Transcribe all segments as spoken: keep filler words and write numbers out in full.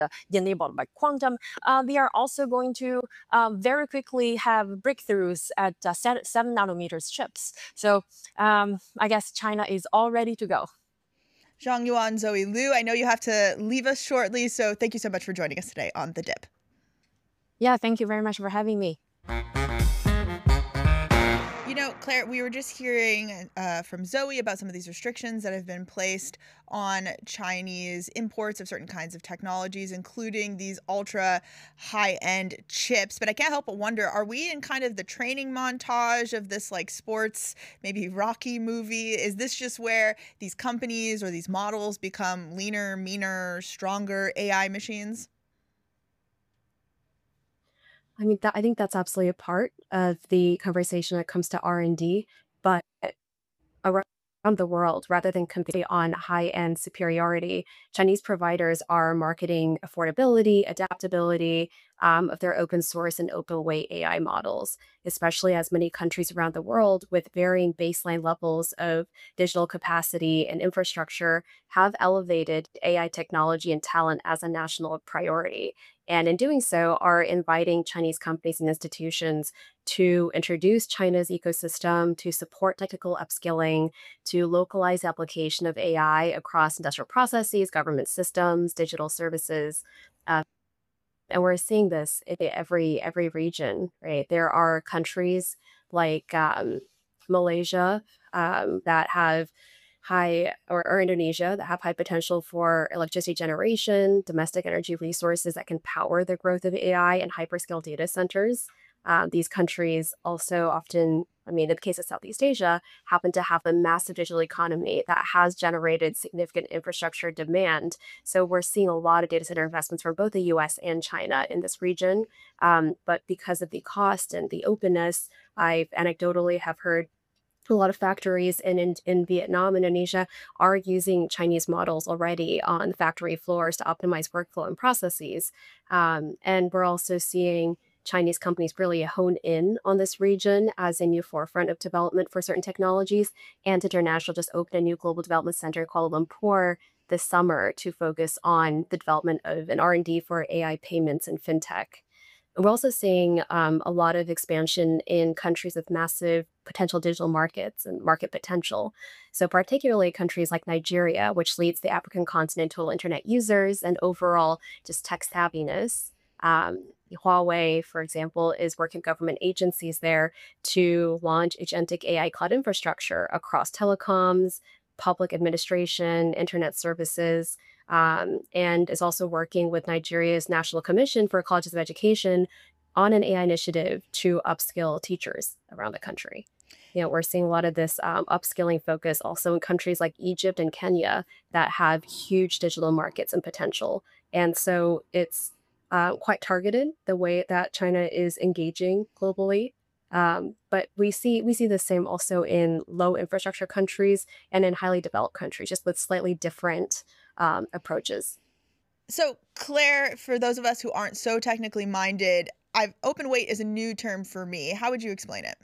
enabled by quantum. Uh, we are also going to um, very quickly have breakthroughs at uh, se- seven nanometers chips. So um, I guess China is all ready to go. Zhang Yuan, Zoe Liu, I know you have to leave us shortly, so thank you so much for joining us today on The Dip. Yeah, thank you very much for having me. You know, Claire, we were just hearing uh, from Zoe about some of these restrictions that have been placed on Chinese imports of certain kinds of technologies, including these ultra high end chips. But I can't help but wonder, are we in kind of the training montage of this like sports, maybe Rocky movie? Is this just where these companies or these models become leaner, meaner, stronger A I machines? I mean, that I think that's absolutely a part of the conversation when it comes to R and D, but around the world, rather than competing on high-end superiority, Chinese providers are marketing affordability, adaptability um, of their open source and open weight A I models, especially as many countries around the world with varying baseline levels of digital capacity and infrastructure have elevated A I technology and talent as a national priority. And in doing so, are inviting Chinese companies and institutions to introduce China's ecosystem, to support technical upskilling, to localize application of A I across industrial processes, government systems, digital services. Uh, and we're seeing this in every every region, right? There are countries like um, Malaysia um, that have high, or, or Indonesia that have high potential for electricity generation, domestic energy resources that can power the growth of A I and hyperscale data centers. Uh, these countries also often, I mean, in the case of Southeast Asia, happen to have a massive digital economy that has generated significant infrastructure demand. So we're seeing a lot of data center investments from both the U S and China in this region. Um, but because of the cost and the openness, I anecdotally have heard a lot of factories in, in in Vietnam, Indonesia are using Chinese models already on factory floors to optimize workflow and processes. Um, and we're also seeing Chinese companies really hone in on this region as a new forefront of development for certain technologies. And International just opened a new global development center in Kuala Lumpur this summer to focus on the development of an R and D for A I payments and fintech. We're also seeing um, a lot of expansion in countries with massive potential digital markets and market potential. So, particularly countries like Nigeria, which leads the African continent total internet users and overall just tech savviness. Um, Huawei, for example, is working with government agencies there to launch agentic A I cloud infrastructure across telecoms, public administration, internet services, um, and is also working with Nigeria's National Commission for Colleges of Education on an A I initiative to upskill teachers around the country. You know, we're seeing a lot of this um, upskilling focus also in countries like Egypt and Kenya that have huge digital markets and potential. And so it's uh, quite targeted the way that China is engaging globally. Um, but we see we see the same also in low infrastructure countries and in highly developed countries, just with slightly different um, approaches. So, Claire, for those of us who aren't so technically minded, I've open weight is a new term for me. How would you explain it?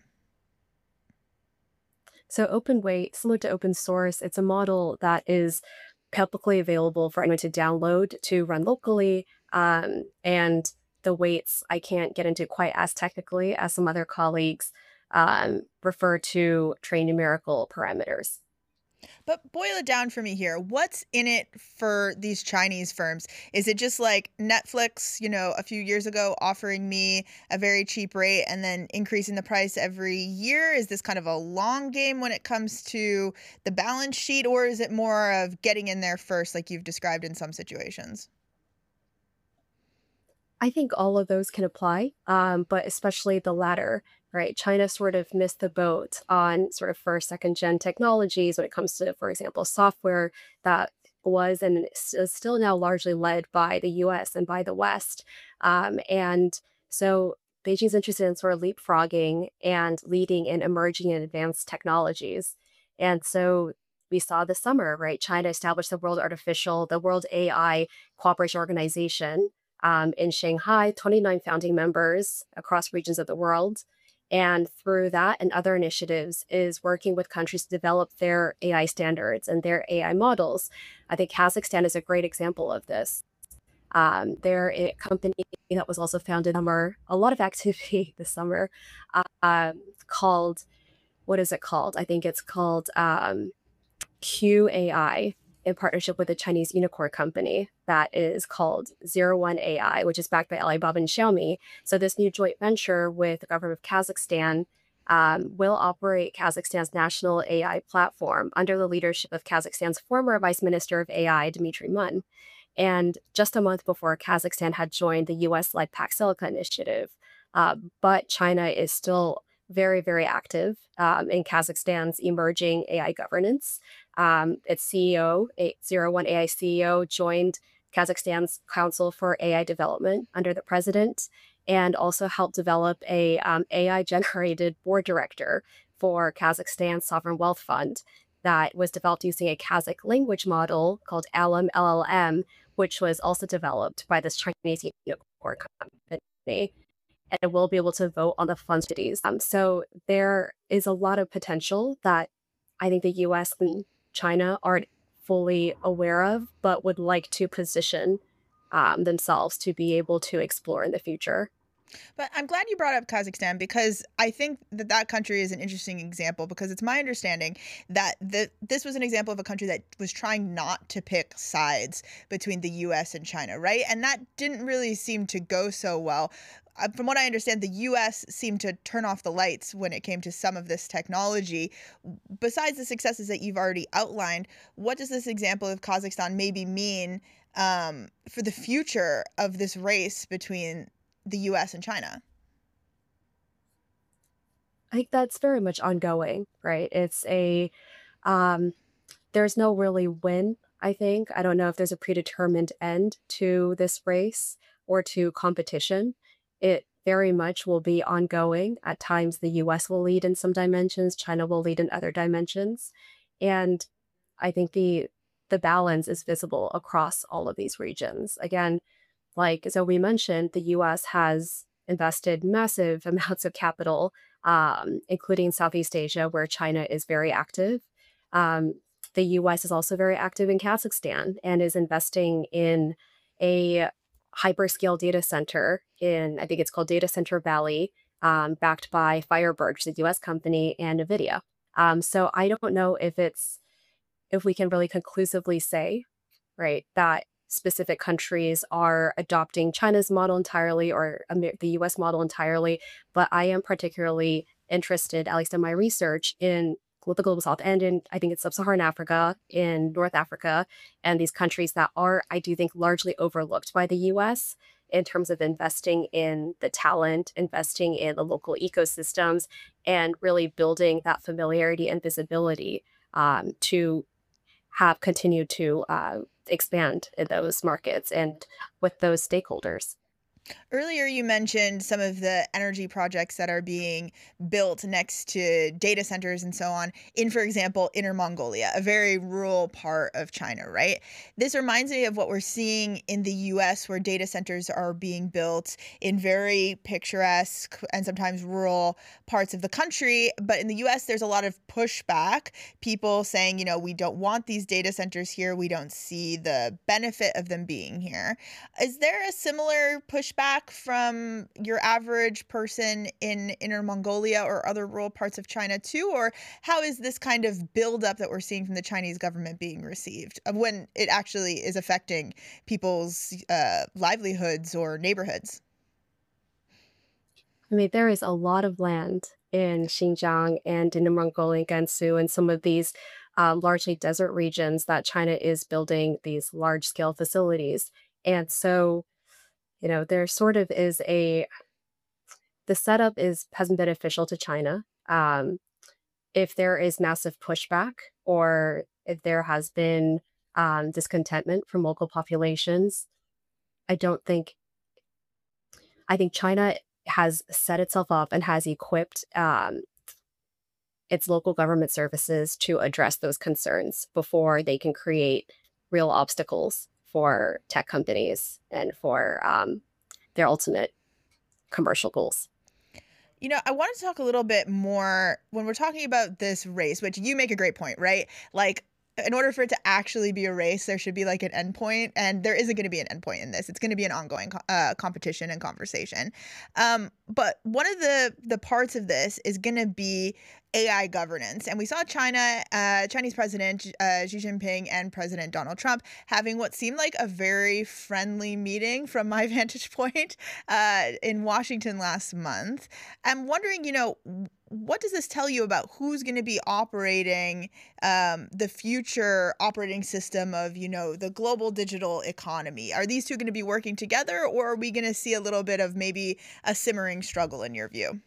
So open weight, similar to open source, it's a model that is publicly available for anyone to download to run locally. Um, and the weights I can't get into quite as technically as some other colleagues um, refer to train numerical parameters. But boil it down for me here. What's in it for these Chinese firms? Is it just like Netflix, you know, a few years ago offering me a very cheap rate and then increasing the price every year? Is this kind of a long game when it comes to the balance sheet, or is it more of getting in there first, like you've described in some situations? I think all of those can apply, um, but especially the latter, right? China sort of missed the boat on sort of first, second gen technologies when it comes to, for example, software that was and is is still now largely led by the U S and by the West. Um, and so Beijing's interested in sort of leapfrogging and leading in emerging and advanced technologies. And so we saw this summer, right? China established the World Artificial, the World A I Cooperation Organization um, in Shanghai, twenty-nine founding members across regions of the world. And through that and other initiatives is working with countries to develop their A I standards and their A I models. I think Kazakhstan is a great example of this. Um, they're a company that was also founded summer, a lot of activity this summer, uh, um, called, what is it called? I think it's called um, Q A I in partnership with a Chinese unicorn company that is called Zero One A I, which is backed by Alibaba and Xiaomi. So this new joint venture with the government of Kazakhstan um, will operate Kazakhstan's national A I platform under the leadership of Kazakhstan's former Vice Minister of A I, Dmitry Mun. And just a month before, Kazakhstan had joined the U S-led Pax Silica initiative. Uh, but China is still very, very active um, in Kazakhstan's emerging A I governance. Um, its C E O, a- Zero One A I C E O, joined Kazakhstan's Council for A I Development under the president, and also helped develop a um, A I-generated board director for Kazakhstan's Sovereign Wealth Fund that was developed using a Kazakh language model called Alam L L M, which was also developed by this Chinese unicorn company, and it will be able to vote on the fund entities. Um, so there is a lot of potential that I think the U S and China aren't fully aware of, but would like to position um, themselves to be able to explore in the future. But I'm glad you brought up Kazakhstan because I think that that country is an interesting example because it's my understanding that the, this was an example of a country that was trying not to pick sides between the U S and China, right? And that didn't really seem to go so well. Uh, From what I understand, the U S seemed to turn off the lights when it came to some of this technology. Besides the successes that you've already outlined, what does this example of Kazakhstan maybe mean um, for the future of this race between the U S and China? I think that's very much ongoing, right? It's a um, there's no really win, I think. I don't know if there's a predetermined end to this race or to competition. It very much will be ongoing. At times, the U S will lead in some dimensions, China will lead in other dimensions. And I think the the balance is visible across all of these regions. Again, like Zoe mentioned, the U S has invested massive amounts of capital, um, including Southeast Asia, where China is very active. Um, the U S is also very active in Kazakhstan and is investing in a hyperscale data center in, I think it's called Data Center Valley, um, backed by Firebird, which is a U S company, and NVIDIA. Um, so I don't know if it's if we can really conclusively say, right, that specific countries are adopting China's model entirely or Amer- the U S model entirely. But I am particularly interested, at least in my research, in glo- the global south and in, I think it's sub-Saharan Africa, in North Africa, and these countries that are, I do think, largely overlooked by the U S in terms of investing in the talent, investing in the local ecosystems, and really building that familiarity and visibility um, to have continued to uh, expand in those markets and with those stakeholders. Earlier, you mentioned some of the energy projects that are being built next to data centers and so on in, for example, Inner Mongolia, a very rural part of China, right? This reminds me of what we're seeing in the U S, where data centers are being built in very picturesque and sometimes rural parts of the country. But in the U S, there's a lot of pushback, people saying, you know, we don't want these data centers here. We don't see the benefit of them being here. Is there a similar pushback from your average person in Inner Mongolia or other rural parts of China too? Or how is this kind of buildup that we're seeing from the Chinese government being received of when it actually is affecting people's uh, livelihoods or neighborhoods? I mean, there is a lot of land in Xinjiang and in Mongolia and Gansu and some of these um, largely desert regions that China is building these large scale facilities. And so, you know, there sort of is a the setup is hasn't been beneficial to China. Um, if there is massive pushback or if there has been um, discontentment from local populations, I don't think I think China has set itself up and has equipped um, its local government services to address those concerns before they can create real obstacles for tech companies and for um, their ultimate commercial goals. You know, I want to talk a little bit more when we're talking about this race, which you make a great point, right? Like, in order for it to actually be a race, there should be like an endpoint, and there isn't going to be an endpoint in this. It's going to be an ongoing uh, competition and conversation. Um, but one of the the parts of this is going to be A I governance, and we saw China, uh, Chinese President uh, Xi Jinping and President Donald Trump having what seemed like a very friendly meeting from my vantage point uh, in Washington last month. I'm wondering, you know, what does this tell you about who's going to be operating um, the future operating system of, you know, the global digital economy? Are these two going to be working together, or are we going to see a little bit of maybe a simmering struggle in your view?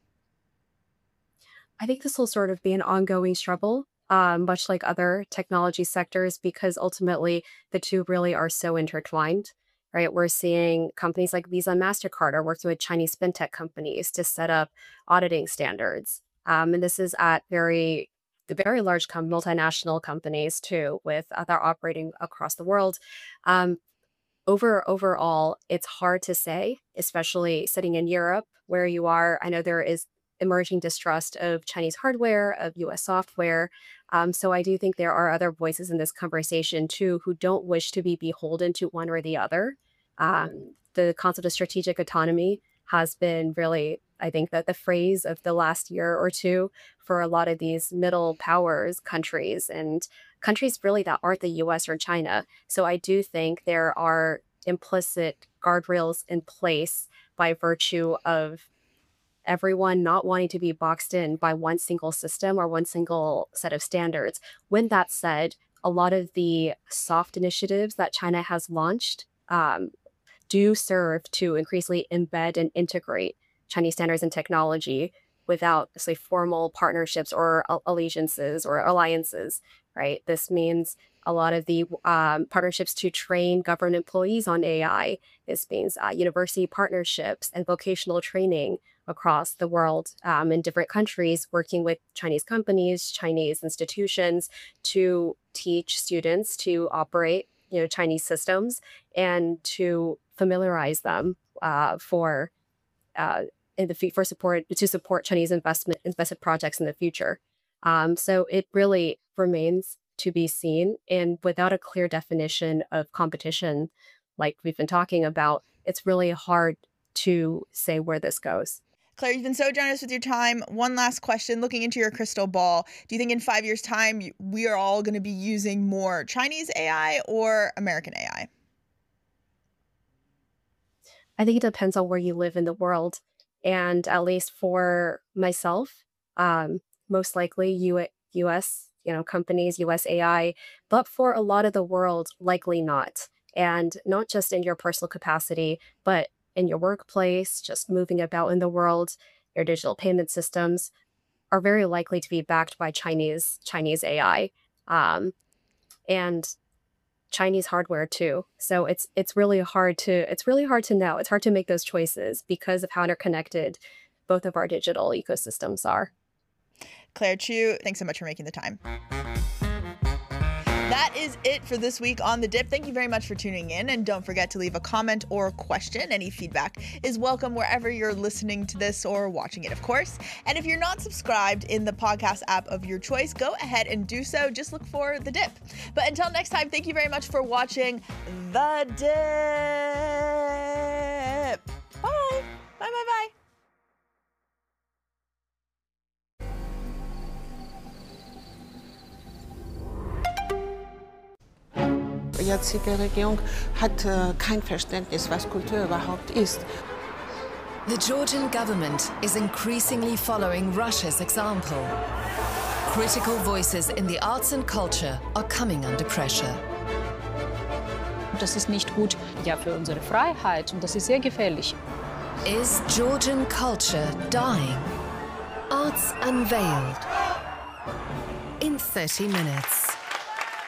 I think this will sort of be an ongoing struggle, um, much like other technology sectors, because ultimately the two really are so intertwined, right? We're seeing companies like Visa and MasterCard are working with Chinese fintech companies to set up auditing standards. Um, and this is at very, the very large com- multinational companies too, with uh, that are operating across the world. Um, over overall, it's hard to say, especially sitting in Europe where you are. I know there is emerging distrust of Chinese hardware, of U S software. Um, so I do think there are other voices in this conversation too who don't wish to be beholden to one or the other. Um, the concept of strategic autonomy has been really, I think, that the phrase of the last year or two for a lot of these middle powers countries and countries really that aren't the U S or China. So I do think there are implicit guardrails in place by virtue of everyone not wanting to be boxed in by one single system or one single set of standards. When that said, a lot of the soft initiatives that China has launched um, do serve to increasingly embed and integrate Chinese standards and technology without, say, formal partnerships or allegiances or alliances, right? This means a lot of the um, partnerships to train government employees on A I. This means uh, university partnerships and vocational training across the world um, in different countries, working with Chinese companies, Chinese institutions to teach students to operate, you know, Chinese systems and to familiarize them uh, for uh, in the f- for support to support Chinese investment investment projects in the future. Um, so it really remains to be seen, and without a clear definition of competition, like we've been talking about, it's really hard to say where this goes. Claire, you've been so generous with your time. One last question, looking into your crystal ball, do you think in five years' time we are all going to be using more Chinese A I or American A I? I think it depends on where you live in the world. And at least for myself, um, most likely U- U.S. you know, companies, U S A I, but for a lot of the world, likely not. And not just in your personal capacity, but in your workplace, just moving about in the world, your digital payment systems are very likely to be backed by Chinese Chinese A I um, and Chinese hardware too. So it's it's really hard to it's really hard to know. It's hard to make those choices because of how interconnected both of our digital ecosystems are. Claire Chiu, thanks so much for making the time. That is it for this week on The Dip. Thank you very much for tuning in, and don't forget to leave a comment or question. Any feedback is welcome wherever you're listening to this or watching it, of course. And if you're not subscribed in the podcast app of your choice, go ahead and do so. Just look for The Dip. But until next time, thank you very much for watching The Dip. Bye. Bye, bye, bye. Die jetzige Regierung hat äh, kein Verständnis, was Kultur überhaupt ist. The Georgian government is increasingly following Russia's example. Critical voices in the arts and culture are coming under pressure. Das ist nicht gut, ja, für unsere Freiheit, und das ist sehr gefährlich. Is Georgian culture dying? Arts Unveiled in thirty minutes.